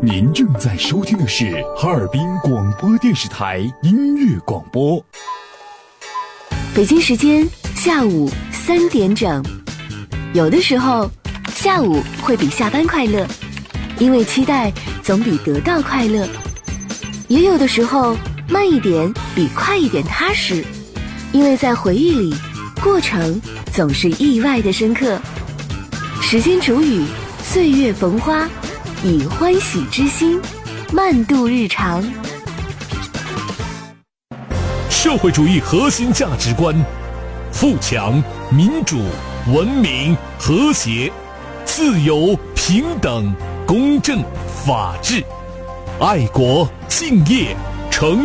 您正在收听的是哈尔滨广播电视台音乐广播。 北京时间下午3点整。有的时候，下午会比下班快乐，因为期待总比得到快乐。也有的时候，慢一点比快一点踏实，因为在回忆里，过程总是意外的深刻。时间煮雨，岁月逢花，以欢喜之心慢度日常。 社会主义核心价值观：富强、民主、文明、和谐、自由、平等、公正、法治、爱国、敬业、诚